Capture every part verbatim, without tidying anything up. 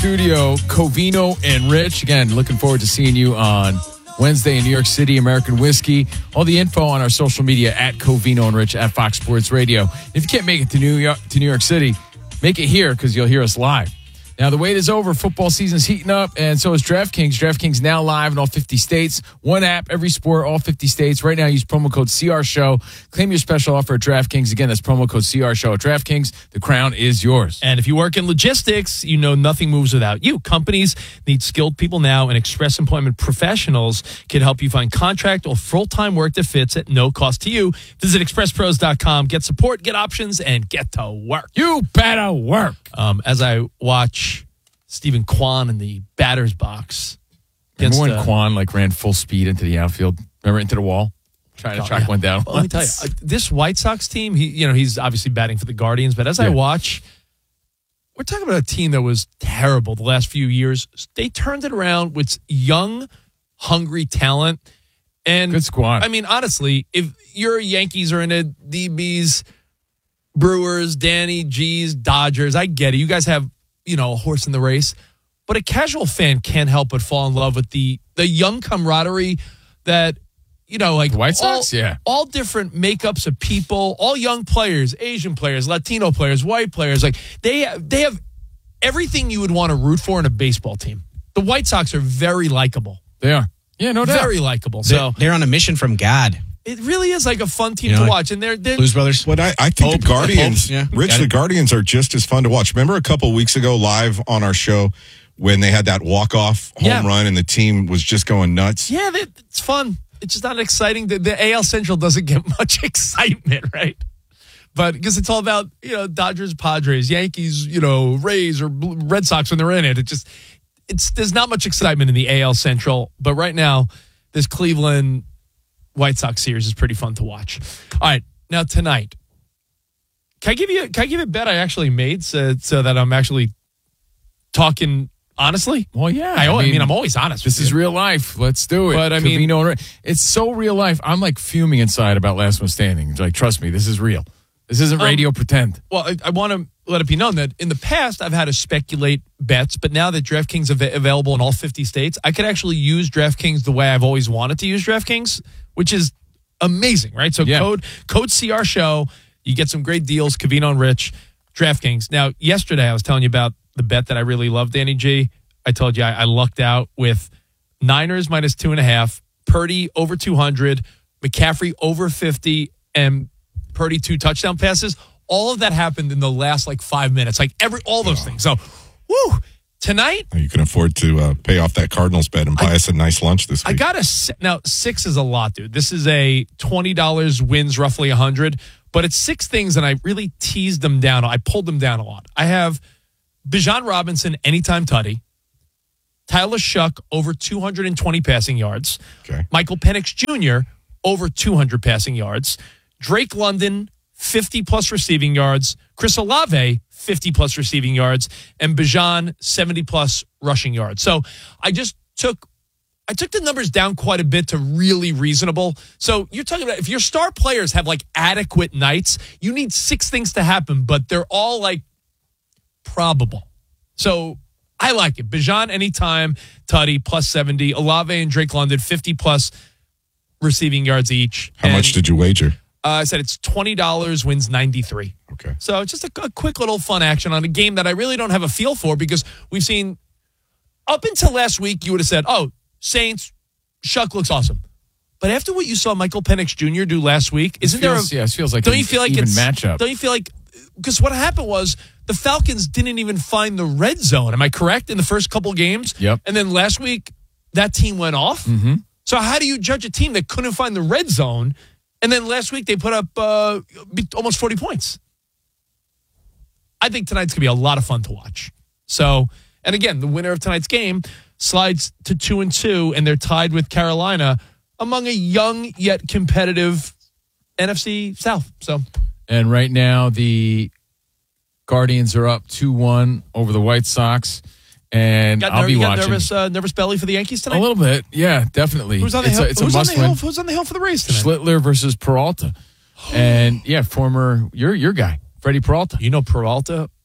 studio, Covino and Rich. Again, looking forward to seeing you on Wednesday in New York City, American Whiskey. All the info on our social media at Covino and Rich at Fox Sports Radio. If you can't make it to New York, to New York City, make it here because you'll hear us live. Now, the wait is over. Football season's heating up, and so is DraftKings. DraftKings now live in all fifty states. One app, every sport, all fifty states. Right now, use promo code C R Show. Claim your special offer at DraftKings. Again, that's promo code C R Show at DraftKings. The crown is yours. And if you work in logistics, you know nothing moves without you. Companies need skilled people now, and Express Employment Professionals can help you find contract or full-time work that fits at no cost to you. Visit express pros dot com. Get support, get options, and get to work. You better work. Um, as I watch Stephen Kwan in the batter's box. Remember when uh, Kwan like ran full speed into the outfield? Remember into the wall? Trying to oh, track yeah. one down. Well, let me tell you, uh, this White Sox team, he, you know, he's obviously batting for the Guardians, but as yeah. I watch, we're talking about a team that was terrible the last few years. They turned it around with young, hungry talent. And good squad. I mean, honestly, if you're Yankees or in a D B's, Brewers, Danny, G's, Dodgers, I get it. You guys have, you know, a horse in the race. But a casual fan can't help but fall in love with the the young camaraderie that, you know, like the White Sox, all, yeah. all different makeups of people, all young players, Asian players, Latino players, white players. Like they they have everything you would want to root for in a baseball team. The White Sox are very likable. They are. Yeah, no doubt. Very likable. They're, So they're on a mission from God. It really is like a fun team you know, to like watch. And they're, they're Blues Brothers. But I, I think Hope, the Guardians, Hope, yeah. Rich, the Guardians are just as fun to watch. Remember a couple of weeks ago live on our show when they had that walk-off home Yeah. run and the team was just going nuts? Yeah, that, it's fun. It's just not exciting. The, the A L Central doesn't get much excitement, right? But because it's all about, you know, Dodgers, Padres, Yankees, you know, Rays or Red Sox when they're in it. It just, it's there's not much excitement in the A L Central. But right now, this Cleveland White Sox series is pretty fun to watch. All right, now tonight, can I give you can I give you a bet I actually made so, so that I'm actually talking honestly? Well, yeah. I, I, mean, I mean, I'm always honest. This with is you. real life. Let's do it. But I mean, Covino and Rich. It's so real life. I'm like fuming inside about Last One Standing. Like, trust me, this is real. This isn't radio um, pretend. Well, I, I want to let it be known that in the past, I've had to speculate bets, but now that DraftKings is av- available in all fifty states, I could actually use DraftKings the way I've always wanted to use DraftKings, which is amazing, right? So yeah. code code C R Show, you get some great deals, Covino and Rich, DraftKings. Now, yesterday I was telling you about the bet that I really love, Danny G. I told you I, I lucked out with Niners minus two and a half, Purdy over two hundred, McCaffrey over fifty, and Purdy two touchdown passes. All of that happened in the last like five minutes, like every all those oh. things. So, woo! Tonight, you can afford to uh, pay off that Cardinals bet and buy I, us a nice lunch this week. I got a now six is a lot, dude. This is a twenty dollars wins roughly a hundred, but it's six things, and I really teased them down. I pulled them down a lot. I have Bijan Robinson anytime tutty, Tyler Shuck over two hundred and twenty passing yards, okay. Michael Penix Junior over two hundred passing yards. Drake London, fifty plus receiving yards. Chris Olave, fifty plus receiving yards. And Bijan, seventy plus rushing yards. So I just took I took the numbers down quite a bit to really reasonable. So you're talking about if your star players have like adequate nights, you need six things to happen, but they're all like probable. So I like it. Bijan anytime, Tutty plus seventy. Olave and Drake London, fifty plus receiving yards each. How and much did you wager? Uh, I said it's twenty dollars, wins ninety-three. Okay. So just a, a quick little fun action on a game that I really don't have a feel for because we've seen up until last week, you would have said, oh, Saints, Shuck looks awesome. But after what you saw Michael Penix Junior do last week, isn't it feels, there a... Yeah, it feels like don't an you feel like even it's, matchup. Don't you feel like... Because what happened was the Falcons didn't even find the red zone. Am I correct? In the first couple games? Yep. And then last week, that team went off? Mm-hmm. So how do you judge a team that couldn't find the red zone? And then last week, they put up uh, almost forty points. I think tonight's going to be a lot of fun to watch. So, and again, the winner of tonight's game slides to two and two, and they're tied with Carolina among a young yet competitive N F C South. So, and right now, the Guardians are up two one over the White Sox. And got I'll ner- be you got watching. Nervous, uh, nervous belly for the Yankees tonight? A little bit, yeah, definitely. Who's on the it's hill? A, it's Who's a on must the hill? win. Who's on the hill for the race tonight? Schlittler versus Peralta, and yeah, former your your guy Freddie Peralta. You know Peralta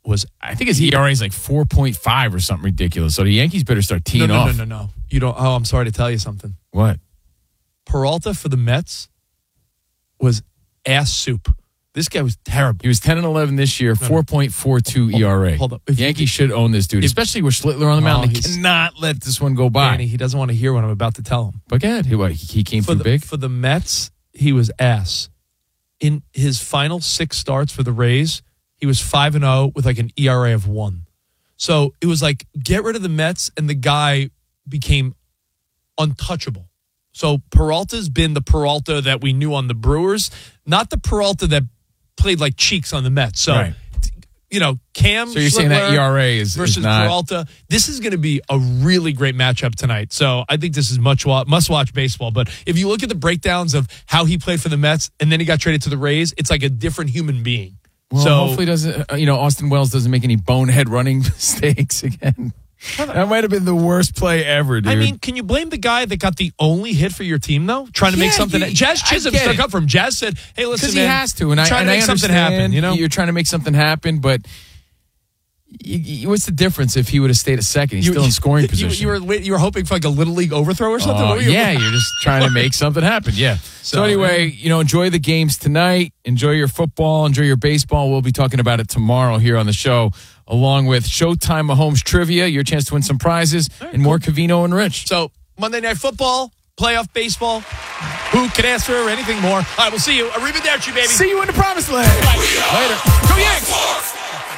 was I think his E R A is like four point five or something ridiculous. So the Yankees better start teeing no, no, off. No, no, no, no. You don't. Oh, I'm sorry to tell you something. What? Peralta for the Mets was ass soup. This guy was terrible. He was ten and eleven this year, four point four two E R A. Hold up. If Yankees you, should own this dude, if, especially with Schlittler on the mound. Oh, They cannot let this one go by. Danny, he doesn't want to hear what I'm about to tell him. But go ahead. He, what, he came for through the, big? For the Mets, he was ass. In his final six starts for the Rays, he was five and oh with like an E R A of one. So it was like, get rid of the Mets, and the guy became untouchable. So Peralta's been the Peralta that we knew on the Brewers, not the Peralta that played like cheeks on the Mets. So, right. you know, Cam So you're saying that E R A is versus is not... Peralta. This is going to be a really great matchup tonight. So I think this is much must-watch baseball. But if you look at the breakdowns of how he played for the Mets and then he got traded to the Rays, it's like a different human being. Well, so hopefully doesn't, you know, Austin Wells doesn't make any bonehead running mistakes again. That might have been the worst play ever, dude. I mean, can you blame the guy that got the only hit for your team, though? Trying to yeah, make something. You, Jazz Chisholm stuck up for him. Jazz said, hey, listen, because man. he has to. And I, trying and to I make understand something happen, you know? You're trying to make something happen, but you, you, what's the difference if he would have stayed a second? He's you, still in scoring position. You, you, were, you were hoping for like a Little League overthrow or something? Uh, what were you, yeah, you're just trying to make something happen. Yeah. So, so anyway, you know, enjoy the games tonight. Enjoy your football. Enjoy your baseball. We'll be talking about it tomorrow here on the show, along with Showtime Mahomes Trivia, your chance to win some prizes, right, and cool. more Covino and Rich. So Monday Night Football, playoff baseball, who could ask for anything more? All right, we'll see you. Arrivederci, baby. See you in the promised land. Later. Go Yanks.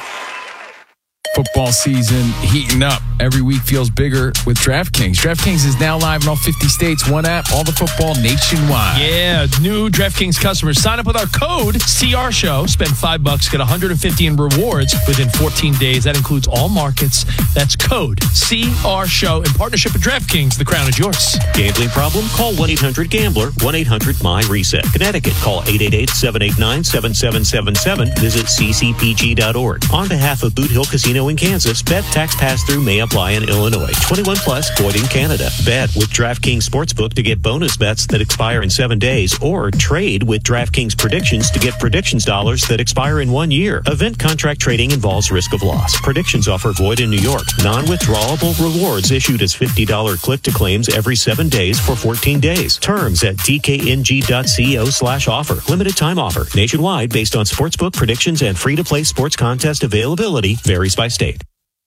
Football season heating up. Every week feels bigger with DraftKings. DraftKings is now live in all fifty states. One app, all the football nationwide. Yeah, new DraftKings customers sign up with our code C R Show. Spend five bucks, get one hundred fifty in rewards within fourteen days. That includes all markets. That's code C R Show in partnership with DraftKings. The crown is yours. Gambling problem? Call one eight hundred gambler. one eight hundred M Y reset. Connecticut, call eight eight eight, seven eight nine, seven seven seven seven. Visit c c p g dot org. On behalf of Boot Hill Casino in Kansas, bet tax pass-through may apply in Illinois. twenty-one plus, void in Canada. Bet with DraftKings Sportsbook to get bonus bets that expire in seven days, or trade with DraftKings Predictions to get predictions dollars that expire in one year. Event contract trading involves risk of loss. Predictions offer void in New York. Non-withdrawable rewards issued as fifty dollars click-to-claims every seven days for fourteen days. Terms at d k n g dot co slash offer. Limited time offer. Nationwide based on sportsbook predictions and free-to-play sports contest availability. Varies by state.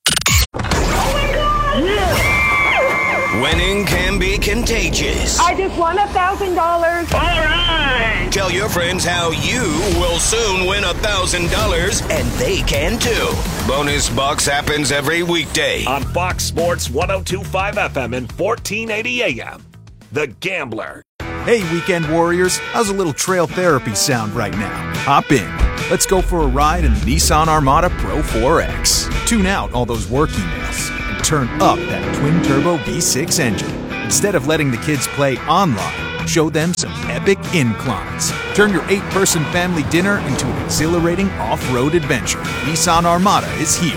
Winning can be contagious. I just won a thousand dollars. All right. Tell your friends how you will soon win a thousand dollars, and they can too. Bonus Bucks happens every weekday on Fox Sports one oh two point five F M and fourteen eighty A M. The Gambler. Hey, weekend warriors. How's a little trail therapy sound right now? Hop in. Let's go for a ride in the Nissan Armada Pro four X. Tune out all those work emails and turn up that twin-turbo V six engine. Instead of letting the kids play online, show them some epic inclines. Turn your eight-person family dinner into an exhilarating off-road adventure. Nissan Armada is here.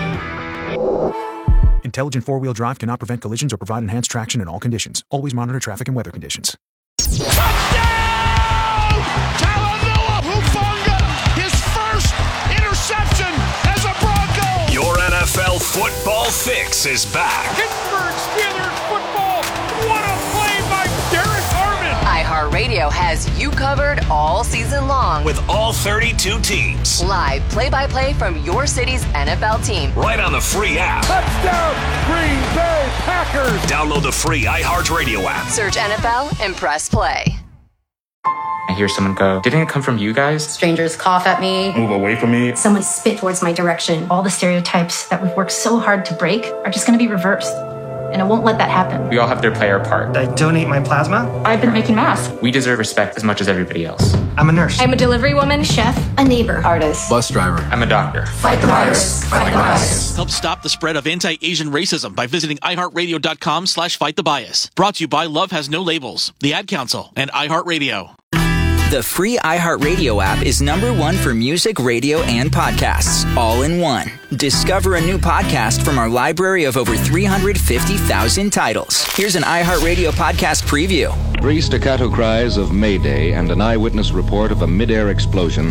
Intelligent four-wheel drive cannot prevent collisions or provide enhanced traction in all conditions. Always monitor traffic and weather conditions. Touchdown! Talanoa Hufanga, his first interception as a Bronco. Your N F L football fix is back. Pittsburgh Steelers football. What a play by Derek Harmon. iHeartRadio has you covered all season long with all thirty-two teams. Live play-by-play from your city's N F L team. Right on the free app. Touchdown, Green Bay Packers. Download the free iHeartRadio app. Search N F L and press play. I hear someone go, didn't it come from you guys? Strangers cough at me. Move away from me. Someone spit towards my direction. All the stereotypes that we've worked so hard to break are just going to be reversed. And I won't let that happen. We all have to play our part. I donate my plasma. I've been making masks. We deserve respect as much as everybody else. I'm a nurse. I'm a delivery woman, chef, a neighbor, artist, bus driver. I'm a doctor. Fight the virus. Fight the bias. Help stop the spread of anti-Asian racism by visiting iHeartRadio.com slash fight the bias. Brought to you by Love Has No Labels, the Ad Council, and iHeartRadio. The free iHeartRadio app is number one for music, radio, and podcasts, all in one. Discover a new podcast from our library of over three hundred fifty thousand titles. Here's an iHeartRadio podcast preview. Three staccato cries of Mayday and an eyewitness report of a mid-air explosion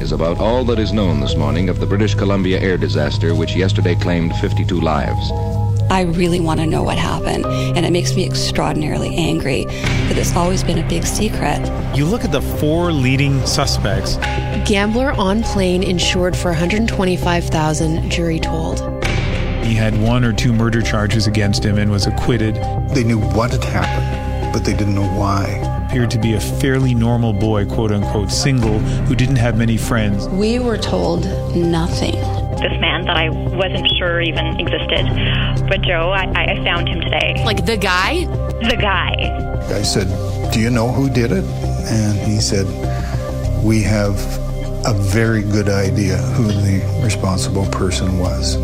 is about all that is known this morning of the British Columbia air disaster, which yesterday claimed fifty-two lives. I really want to know what happened, and it makes me extraordinarily angry that it's always been a big secret. You look at the four leading suspects. Gambler on plane insured for one hundred twenty-five thousand dollars, jury told. He had one or two murder charges against him and was acquitted. They knew what had happened, but they didn't know why. Appeared to be a fairly normal boy, quote-unquote single, who didn't have many friends. We were told nothing. This man that I wasn't sure even existed. But Joe, I, I found him today. Like the guy? The guy. I said, do you know who did it? And he said, we have a very good idea who the responsible person was.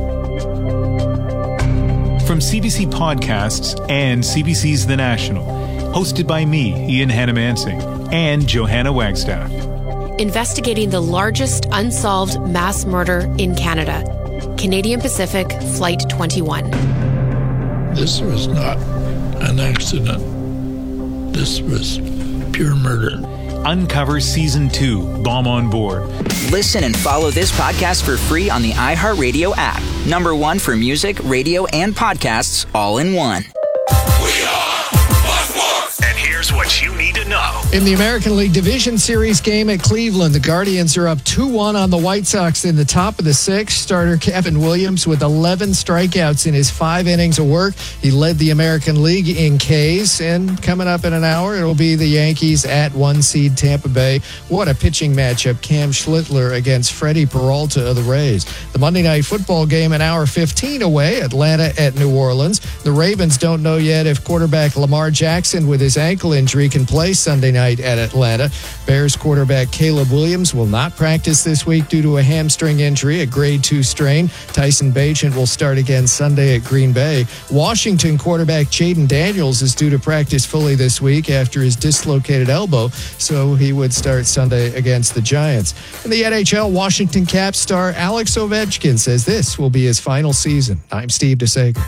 From C B C Podcasts and C B C's The National, hosted by me, Ian Hannamansing, and Johanna Wagstaff. Investigating the largest unsolved mass murder in Canada. Canadian Pacific Flight twenty-one. This was not an accident. This was pure murder. Uncover Season two, Bomb on Board. Listen and follow this podcast for free on the iHeartRadio app. Number one for music, radio, and podcasts all in one. And here's what you need to know. In the American League Division Series game at Cleveland, the Guardians are up two one on the White Sox in the top of the sixth. Starter Kevin Williams with eleven strikeouts in his five innings of work. He led the American League in Ks. And coming up in an hour, it'll be the Yankees at one seed Tampa Bay. What a pitching matchup. Cam Schlittler against Freddie Peralta of the Rays. The Monday Night Football game an hour fifteen away, Atlanta at New Orleans. The Ravens don't know yet if quarterback Lamar Jackson with his ankle injury can play Sunday night at Atlanta. Bears quarterback Caleb Williams will not practice this week due to a hamstring injury, a grade two strain. Tyson Bagent will start again Sunday at Green Bay. Washington quarterback Jaden Daniels is due to practice fully this week after his dislocated elbow, so he would start Sunday against the Giants. In the N H L, Washington Caps star Alex Ovechkin says this will be his final season. I'm Steve DeSager.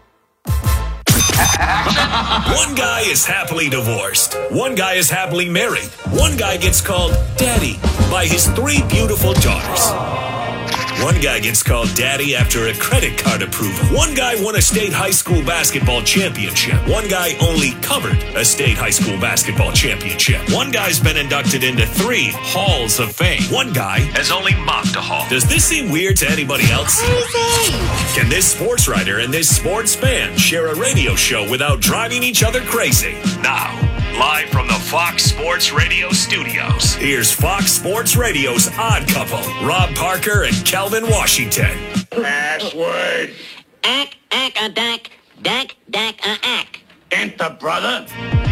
One guy is happily divorced. One guy is happily married. One guy gets called daddy by his three beautiful daughters. One guy gets called daddy after a credit card approval. One guy won a state high school basketball championship. One guy only covered a state high school basketball championship. One guy's been inducted into three halls of fame. One guy has only mopped a hall. Does this seem weird to anybody else? Can this sports writer and this sports fan share a radio show without driving each other crazy? Now, live from the Fox Sports Radio studios, here's Fox Sports Radio's Odd Couple, Rob Parker and Calvin Washington. Password. Ack, ack, a dack, dack, dack, a ack. Enter, brother.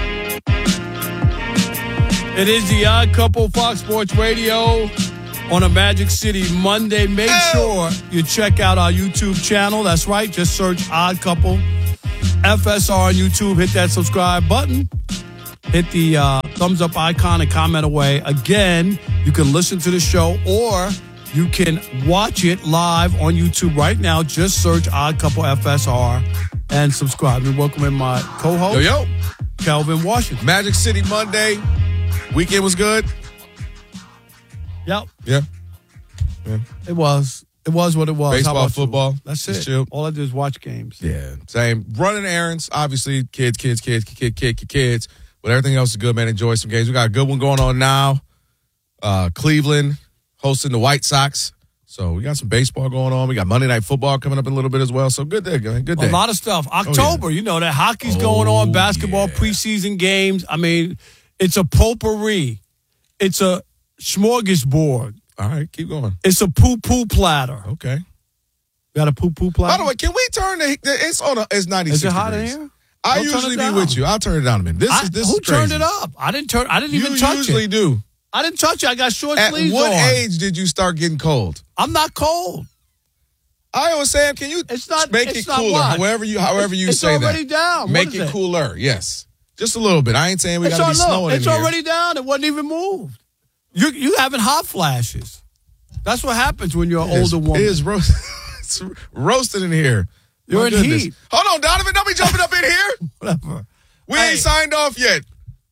It is the Odd Couple, Fox Sports Radio on a Magic City Monday. Make sure you check out our YouTube channel. That's right. Just search Odd Couple F S R on YouTube. Hit that subscribe button. Hit the uh, thumbs up icon and comment away. Again, you can listen to the show or you can watch it live on YouTube right now. Just search Odd Couple F S R and subscribe. And welcome in my co-host, yo, yo, Calvin Washington. Magic City Monday. Weekend was good. Yep. Yeah. yeah. It was. It was what it was. Baseball, football. You? That's Just it. Chill. All I do is watch games. Yeah. Same. Running errands. Obviously, kids, kids, kids, kids, kids, kids. But everything else is good, man. Enjoy some games. We got a good one going on now. Uh, Cleveland hosting the White Sox. So we got some baseball going on. We got Monday Night Football coming up in a little bit as well. So good day, man. Good day. A lot of stuff. October, oh, yeah. You know, that hockey's oh, going on, basketball, yeah. preseason games. I mean, it's a potpourri. It's a smorgasbord. All right, keep going. It's a poo-poo platter. Okay. Got a poo-poo platter? By the way, can we turn the, it's on a, it's ninety-six Is it hot degrees. in here? I Don't usually be with you. I'll turn it down a minute. This I, is this who is crazy. turned it up? I didn't turn. I didn't you even touch it. You usually do. I didn't touch it. I got short At sleeves on. At what on. age did you start getting cold? I'm not cold. I was saying, can you it's not, make it's it not cooler? What? However you, however you it's say that. It's already down. Make what it, it cooler. Yes, just a little bit. I ain't saying we got to be snowing It's in already here. down. It wasn't even moved. You you having hot flashes. That's what happens when you're an it older is, woman. It is roast, it's roasted in here. You're My in goodness. heat. Hold on, Donovan. Don't be jumping up in here. Whatever. We hey. ain't signed off yet.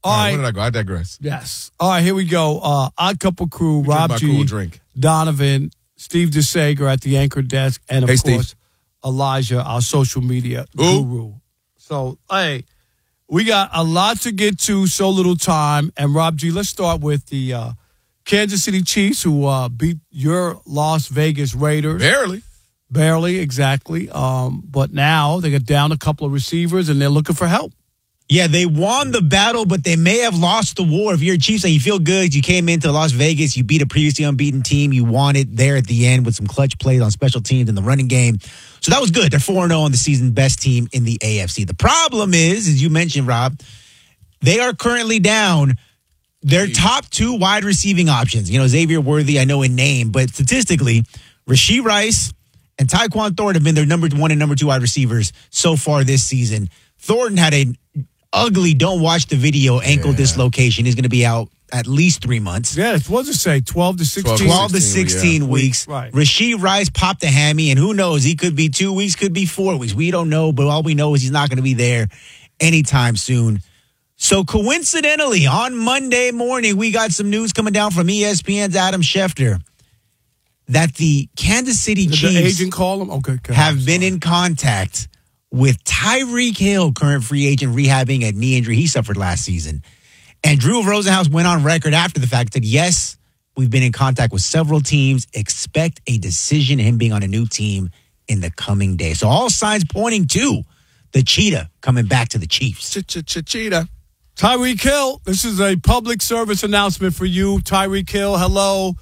All right. Where did I go? I digress. Yes. All right, here we go. Uh, Odd Couple Crew, Rob my G, cool drink. Donovan, Steve DeSager at the anchor desk, and, of Hey, course, Steve. Elijah, our social media Ooh. guru. So, hey, we got a lot to get to, so little time. And, Rob G, let's start with the uh, Kansas City Chiefs, who uh, beat your Las Vegas Raiders. Barely. Barely, exactly. Um, but now they got down a couple of receivers, and they're looking for help. Yeah, they won the battle, but they may have lost the war. If you're a Chiefs and you feel good, you came into Las Vegas, you beat a previously unbeaten team, you won it there at the end with some clutch plays on special teams in the running game. So that was good. They're four and oh on the season, best team in the A F C. The problem is, as you mentioned, Rob, they are currently down their top two wide receiving options. You know, Xavier Worthy, I know in name, but statistically, Rashee Rice and Tyquan Thornton have been their number one and number two wide receivers so far this season. Thornton had a ugly, don't watch the video, ankle yeah. dislocation. He's going to be out at least three months. Yeah, what does it say? twelve to sixteen? twelve to sixteen yeah. weeks. Right. Rashee Rice popped a hammy, and who knows? He could be two weeks, could be four weeks. We don't know, but all we know is he's not going to be there anytime soon. So coincidentally, on Monday morning, we got some news coming down from E S P N's Adam Schefter that the Kansas City Did Chiefs the agent call him? Okay, okay. have been in contact with Tyreek Hill, current free agent, rehabbing a knee injury he suffered last season. And Drew Rosenhaus went on record after the fact that, yes, we've been in contact with several teams. Expect a decision, him being on a new team in the coming days. So all signs pointing to the Cheetah coming back to the Chiefs. Cheetah. Tyreek Hill, this is a public service announcement for you. Tyreek Hill, hello.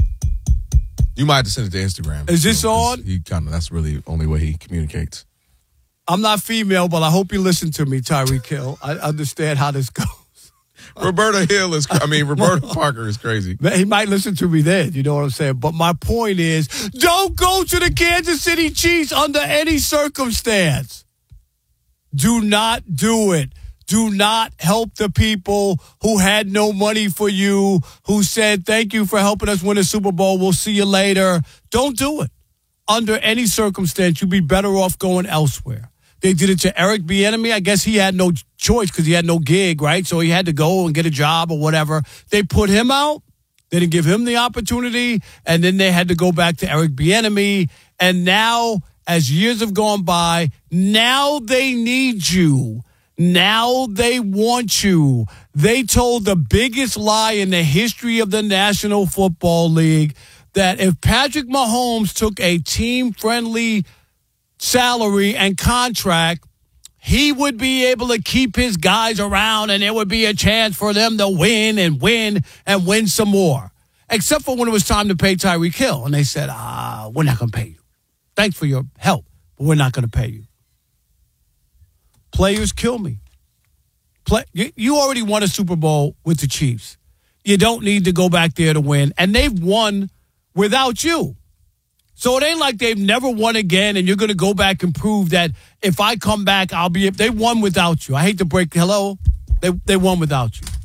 You might have to send it to Instagram. Is this on? He kind of, that's really the only way he communicates. I'm not female, but I hope you listen to me, Tyreek Hill. I understand how this goes. Roberta Hill is, I mean, Roberta Parker is crazy. He might listen to me then, you know what I'm saying? But my point is, don't go to the Kansas City Chiefs under any circumstance. Do not do it. Do not help the people who had no money for you, who said, thank you for helping us win a Super Bowl. We'll see you later. Don't do it. Under any circumstance, you'd be better off going elsewhere. They did it to Eric Bieniemy. I guess he had no choice because he had no gig, right? So he had to go and get a job or whatever. They put him out. They didn't give him the opportunity. And then they had to go back to Eric Bieniemy. And now, as years have gone by, now they need you. Now they want you. They told the biggest lie in the history of the National Football League that if Patrick Mahomes took a team-friendly salary and contract, he would be able to keep his guys around and there would be a chance for them to win and win and win some more. Except for when it was time to pay Tyreek Hill. And they said, ah, we're not going to pay you. Thanks for your help, but we're not going to pay you. Players kill me. Play, you, you already won a Super Bowl with the Chiefs. You don't need to go back there to win. And they've won without you. So it ain't like they've never won again and you're going to go back and prove that if I come back, I'll be... They won without you. I hate to break... Hello? They, they won without you.